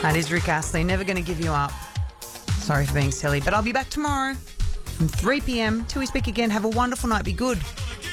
That is Rick Astley, Never Gonna Give You Up. Sorry for being silly, but I'll be back tomorrow from 3 p.m. Till we speak again. Have a wonderful night. Be good.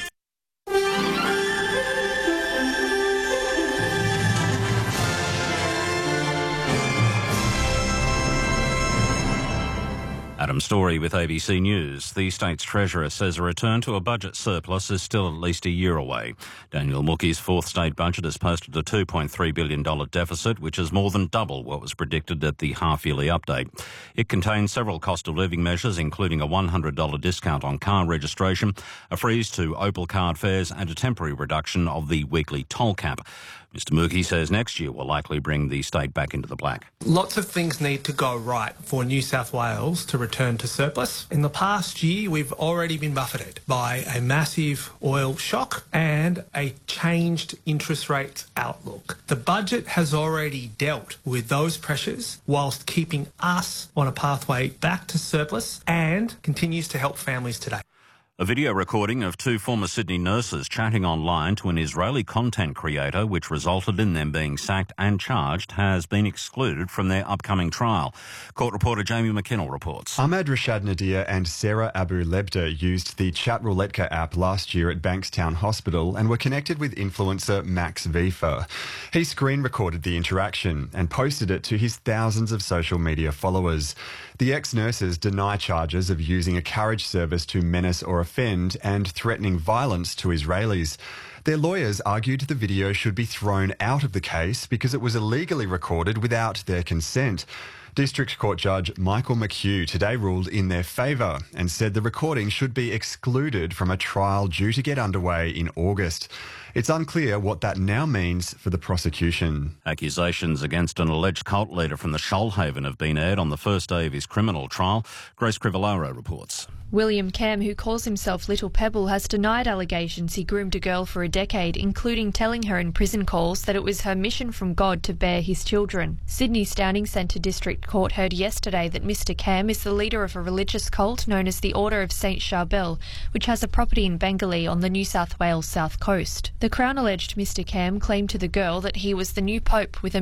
Adam Story with ABC News. The state's treasurer says a return to a budget surplus is still at least a year away. Daniel Mookie's fourth state budget has posted a $2.3 billion deficit, which is more than double what was predicted at the half-yearly update. It contains several cost of living measures, including a $100 discount on car registration, a freeze to Opal card fares and a temporary reduction of the weekly toll cap. Mr Mookie says next year will likely bring the state back into the black. Lots of things need to go right for New South Wales to return to surplus. In the past year, we've already been buffeted by a massive oil shock and a changed interest rates outlook. The budget has already dealt with those pressures whilst keeping us on a pathway back to surplus and continues to help families today. A video recording of two former Sydney nurses chatting online to an Israeli content creator, which resulted in them being sacked and charged, has been excluded from their upcoming trial. Court reporter Jamie McKinnell reports. Ahmad Rashad Nadir and Sarah Abu Lebda used the Chat Rouletka app last year at Bankstown Hospital and were connected with influencer Max Vifa. He screen recorded the interaction and posted it to his thousands of social media followers. The ex-nurses deny charges of using a carriage service to menace or offend and threatening violence to Israelis. Their lawyers argued the video should be thrown out of the case because it was illegally recorded without their consent. District Court Judge Michael McHugh today ruled in their favour and said the recording should be excluded from a trial due to get underway in August. It's unclear what that now means for the prosecution. Accusations against an alleged cult leader from the Shoalhaven have been aired on the first day of his criminal trial. Grace Crivellaro reports. William Kem, who calls himself Little Pebble, has denied allegations he groomed a girl for a decade, including telling her in prison calls that it was her mission from God to bear his children. Sydney's Downing Centre District Court heard yesterday that Mr Kem is the leader of a religious cult known as the Order of St Charbel, which has a property in Bengali on the New South Wales south coast. The Crown alleged Mr Kem claimed to the girl that he was the new Pope with a